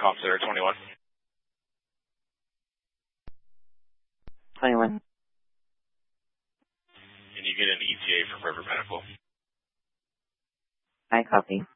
Cost Center 21. 21. And you get an ETA from River Medical. I copy.